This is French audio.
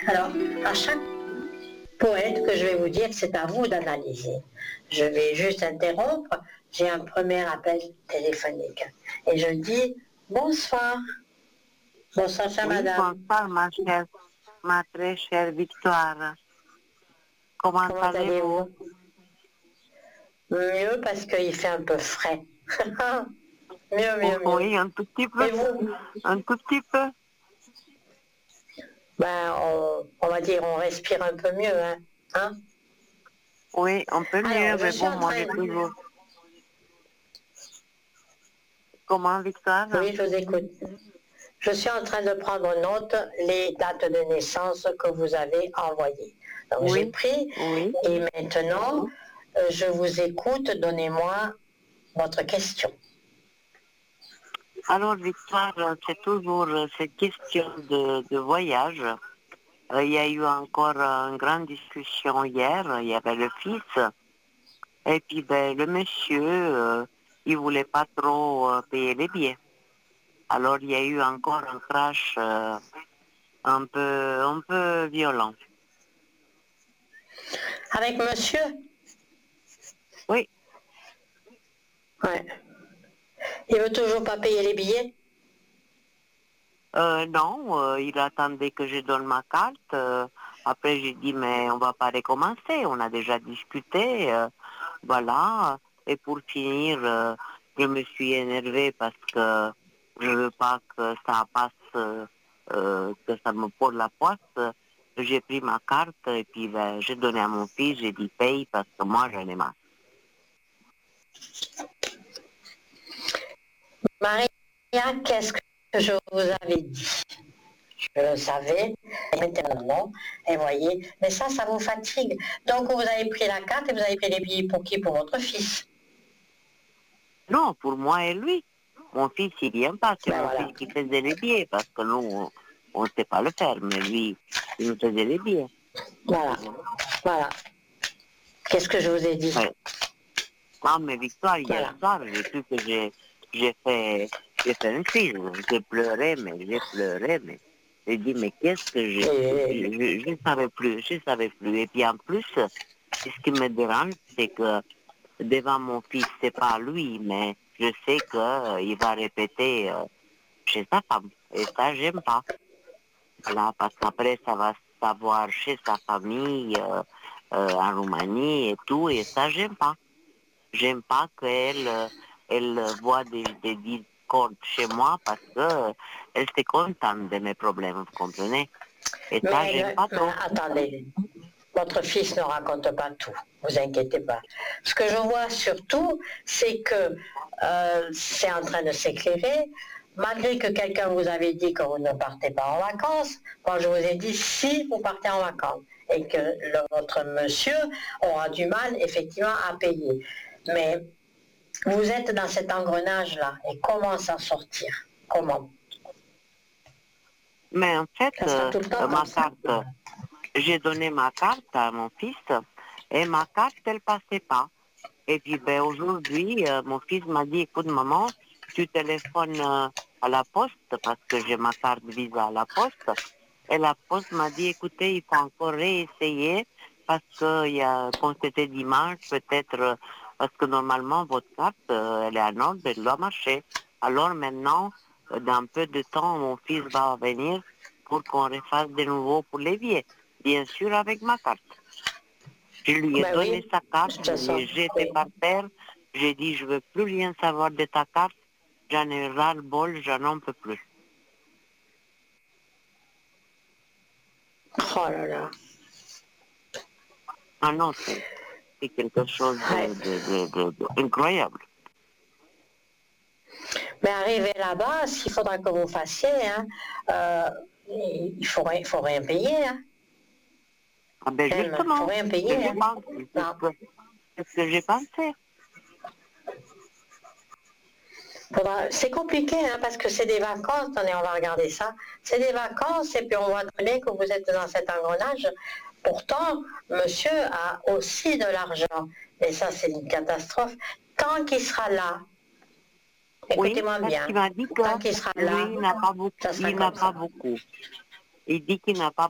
Alors, à chaque poète que je vais vous dire, c'est à vous d'analyser. Je vais juste interrompre. J'ai un premier appel téléphonique. Et je dis bonsoir. Bonsoir, chère Oui, madame. bonsoir, ma très chère Victoire. Comment Comment allez-vous? allez-vous? Mieux parce qu'il fait un peu frais. Mieux, mieux, mieux. Oui, un tout petit peu. Et vous? Un tout petit peu. Ben, on va dire, on respire un peu mieux, hein? Hein? Oui, un peu Alors, mieux, je mais suis bon, en moi, train... j'ai toujours. Comment, Victoire? Oui, je vous écoute. Je suis en train de prendre note les dates de naissance que vous avez envoyées. Donc, j'ai Oui, pris oui. et maintenant, je vous écoute. Donnez-moi votre question. Alors, Victoire, c'est toujours cette question de voyage. Il y a eu encore une grande discussion hier. Il y avait le fils. Et puis, ben, le monsieur, il voulait pas trop payer les billets. Alors, il y a eu encore un crash un peu violent. Avec monsieur? Oui, Ouais. Il veut toujours pas payer les billets? non, il attendait que je donne ma carte. Après, j'ai dit, mais on va pas recommencer. On a déjà discuté. Voilà. Et pour finir, je me suis énervée parce que je veux pas que ça passe, que ça me porte la poisse. J'ai pris ma carte et puis ben, j'ai donné à mon fils, j'ai dit paye parce que moi j'en ai marre. Maria, qu'est-ce que je vous avais dit? Je le savais, maintenant non, et voyez, mais ça vous fatigue. Donc vous avez pris la carte et vous avez pris les billets pour qui? Pour votre fils. Non, pour moi et lui. Mon fils, il vient pas, c'est Ben mon voilà, fils qui faisait les billets parce que nous, on ne sait pas le faire, mais lui, il nous faisait les billets. voilà, voilà. Qu'est-ce que je vous ai dit? Ouais. Ah, mais Victoire, hier Voilà. soir, j'ai cru que j'ai fait, j'ai fait une crise. J'ai pleuré, mais j'ai dit, mais qu'est-ce que Et, je savais plus, je savais plus. Et puis en plus, ce qui me dérange, c'est que devant mon fils, c'est pas lui, mais je sais que il va répéter chez sa femme. Et ça, j'aime pas. Voilà, parce qu'après, ça va savoir chez sa famille, en Roumanie et tout, et ça, j'aime pas. J'aime pas qu'elle elle voit des discordes chez moi parce que elle se contente de mes problèmes, vous comprenez? Et ça, j'aime pas mais trop. attendez, votre fils ne raconte pas tout, vous inquiétez pas. Ce que je vois surtout, c'est que c'est en train de s'éclairer, malgré que quelqu'un vous avait dit que vous ne partez pas en vacances, moi je vous ai dit si vous partez en vacances et que votre monsieur aura du mal effectivement à payer. Mais vous êtes dans cet engrenage-là et comment s'en sortir? Comment? Mais en fait, Ça sera tout le temps comme ma ça. carte, j'ai donné ma carte à mon fils et ma carte, elle passait pas. Et puis ben, aujourd'hui, mon fils m'a dit, écoute maman, tu téléphones à la poste parce que j'ai ma carte Visa à la poste. Et la poste m'a dit, écoutez, il faut encore réessayer parce que quand c'était dimanche, peut-être, parce que normalement, votre carte, elle est en ordre, elle doit marcher. Alors maintenant, dans peu de temps, mon fils va venir pour qu'on refasse de nouveau pour les billets. Bien sûr, avec ma carte. Je lui ai Ben donné oui, sa carte, de toute je lui façon, ai jeté oui. par terre. J'ai dit, je veux plus rien savoir de ta carte. J'en ai ras-le-bol, j'en peux plus. Oh là là. Ah non, c'est quelque chose Ouais. incroyable. Mais arrivé là-bas, ce qu'il faudra que vous fassiez, hein, il faut rien payer. Hein. Ah ben Même, il faut justement, rien c'est ce que payer. j'ai Hein. pensé. Non. C'est ce que j'ai pensé. C'est compliqué hein, parce que c'est des vacances. Attendez, on va regarder ça. C'est des vacances et puis on voit très bien que vous êtes dans cet engrenage. Pourtant, monsieur a aussi de l'argent. Et ça, c'est une catastrophe. Tant qu'il sera là, Oui, écoutez-moi parce bien, qu'il m'a dit que tant qu'il sera là, lui, il n'a pas beaucoup. ça sera Il n'a comme pas ça. beaucoup. Il dit qu'il n'a pas